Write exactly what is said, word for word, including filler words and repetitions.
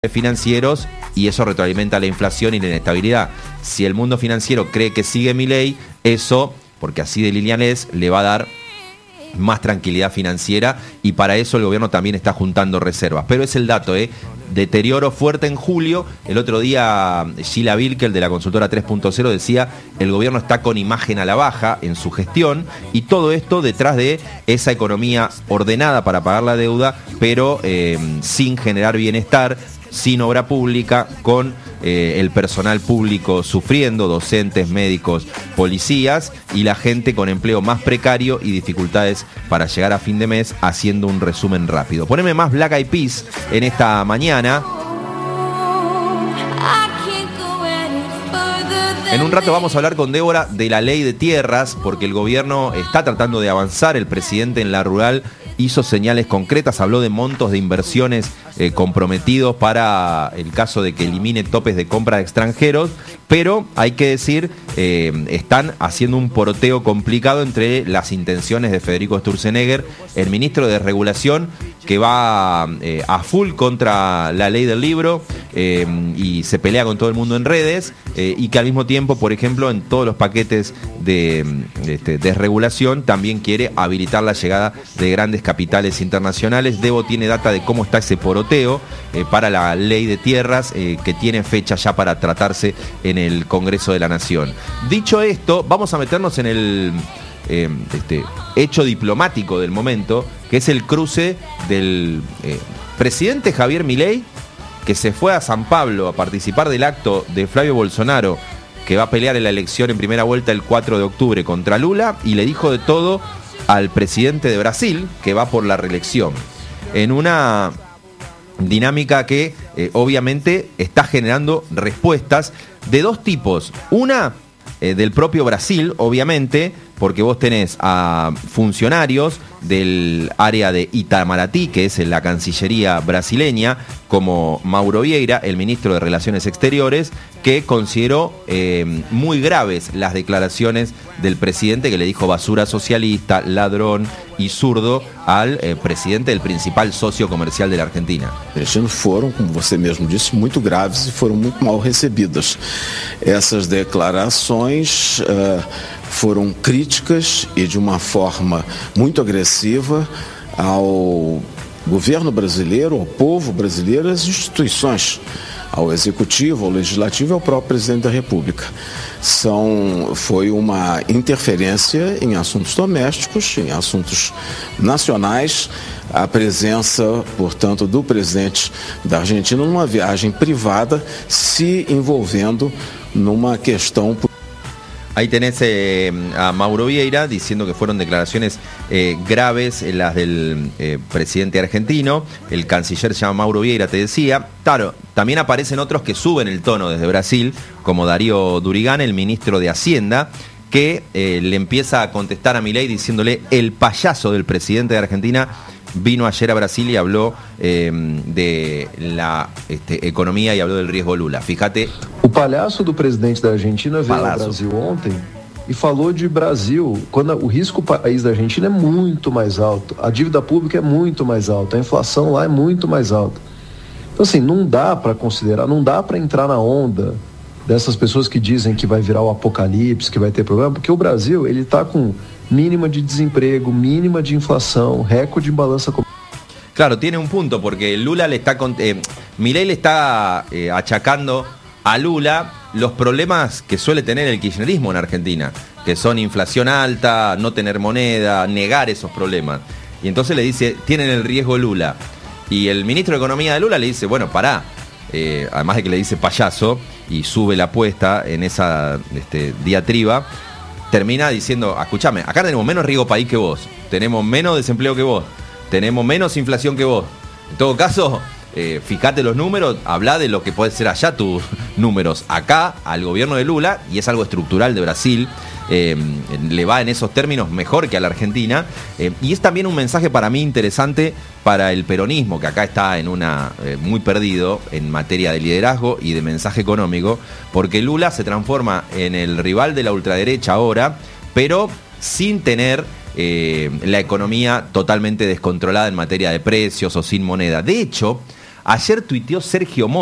financieros y eso retroalimenta la inflación y la inestabilidad. Si el mundo financiero cree que sigue Milei, eso, porque así de lineal es, le va a dar más tranquilidad financiera y para eso el gobierno también está juntando reservas. Pero es el dato, ¿eh? Deterioro fuerte en julio. El otro día Sheila Wilkel de la consultora tres punto cero decía el gobierno está con imagen a la baja en su gestión y todo esto detrás de esa economía ordenada para pagar la deuda, pero eh, sin generar bienestar, sin obra pública, con eh, el personal público sufriendo, docentes, médicos, policías y la gente con empleo más precario y dificultades para llegar a fin de mes, haciendo un resumen rápido. Poneme más Black Eyed Peas en esta mañana. En un rato vamos a hablar con Débora de la ley de tierras, porque el gobierno está tratando de avanzar. El presidente en la rural hizo señales concretas, habló de montos de inversiones eh, comprometidos para el caso de que elimine topes de compra de extranjeros, pero hay que decir, eh, están haciendo un poroteo complicado entre las intenciones de Federico Sturzenegger, el ministro de Regulación, que va eh, a full contra la ley del libro eh, y se pelea con todo el mundo en redes, eh, y que al mismo tiempo, por ejemplo, en todos los paquetes de, de, de desregulación también quiere habilitar la llegada de grandes capitales internacionales. Debo tiene data de cómo está ese poroteo eh, para la ley de tierras, eh, que tiene fecha ya para tratarse en el Congreso de la Nación. Dicho esto, vamos a meternos en el eh, este, hecho diplomático del momento, que es el cruce del eh, presidente Javier Milei, que se fue a San Pablo a participar del acto de Flavio Bolsonaro, que va a pelear en la elección en primera vuelta el cuatro de octubre contra Lula, y le dijo de todo al presidente de Brasil, que va por la reelección, en una dinámica que eh, obviamente está generando respuestas de dos tipos. Una eh, del propio Brasil, obviamente, porque vos tenés a funcionarios del área de Itamaraty, que es la Cancillería brasileña, como Mauro Vieira, el ministro de Relaciones Exteriores, que consideró eh, muy graves las declaraciones del presidente, que le dijo basura socialista, ladrón y zurdo al eh, presidente del principal socio comercial de la Argentina. Foram, como você mesmo disse, muito graves e foram muito mal recebidas. Essas declarações uh, foram críticas e de uma forma muito agressiva ao governo brasileiro, ao povo brasileiro, às instituições, ao executivo, ao legislativo e ao próprio presidente da República. São, foi uma interferência em assuntos domésticos, em assuntos nacionais, a presença, portanto, do presidente da Argentina numa viagem privada, se envolvendo numa questão. Ahí tenés eh, a Mauro Vieira diciendo que fueron declaraciones eh, graves eh, las del eh, presidente argentino. El canciller se llama Mauro Vieira, te decía. Claro, también aparecen otros que suben el tono desde Brasil, como Darío Durigán, el ministro de Hacienda, que eh, le empieza a contestar a Milei diciéndole: el payaso del presidente de Argentina vino ayer a Brasil y habló eh, de la este, economía y habló del riesgo Lula. Fíjate. O palhaço do presidente da Argentina veio Palhaço. ao Brasil ontem e falou de Brasil, quando o risco país da Argentina é muito mais alto, a dívida pública é muito mais alta, a inflação lá é muito mais alta. Então assim, não dá para considerar, não dá para entrar na onda dessas pessoas que dizem que vai virar o apocalipse, que vai ter problema, porque o Brasil, ele está com mínima de desemprego, mínima de inflação, recorde em balança comercial. Claro, tiene un punto, porque Lula le está eh, Milei le está eh, achacando a Lula los problemas que suele tener el kirchnerismo en Argentina, que son inflación alta, no tener moneda, negar esos problemas. Y entonces le dice, tienen el riesgo Lula. Y el ministro de Economía de Lula le dice, bueno, pará. Eh, además de que le dice payaso y sube la apuesta en esa este, diatriba, termina diciendo, escuchame, acá tenemos menos riesgo país que vos, tenemos menos desempleo que vos, tenemos menos inflación que vos. En todo caso, eh, fíjate los números, habla de lo que puede ser allá tus números. Acá, al gobierno de Lula, y es algo estructural de Brasil, eh, le va en esos términos mejor que a la Argentina, eh, y es también un mensaje para mí interesante para el peronismo, que acá está en una eh, muy perdido en materia de liderazgo y de mensaje económico, porque Lula se transforma en el rival de la ultraderecha ahora, pero sin tener eh, la economía totalmente descontrolada en materia de precios o sin moneda. De hecho, Ayer tuiteó Sergio Moro.